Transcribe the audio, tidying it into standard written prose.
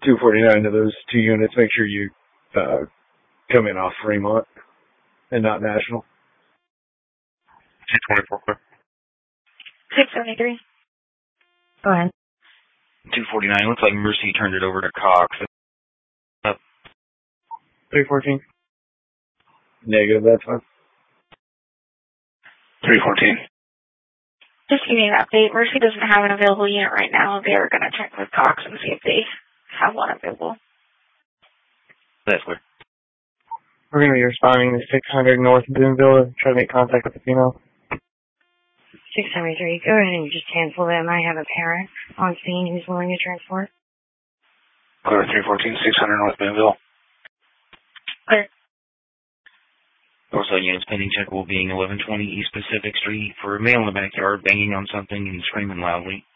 249 to those two units. Make sure you come in off Fremont and not National. 224, clear. 673. Go ahead. 249, looks like Mercy turned it over to Cox. 314. Negative, that's fine. 314. Just give me an update. Mercy doesn't have an available unit right now. They are going to check with Cox and see if they have one available. That's clear. We're going to be responding to 600 North Boonville and try to make contact with the female. 673, go ahead and just cancel them. I have a parent on scene who's willing to transport. Clear 314, 600 North Boonville. Clear. Also, units pending check will be 1120 East Pacific Street for a male in the backyard banging on something and screaming loudly.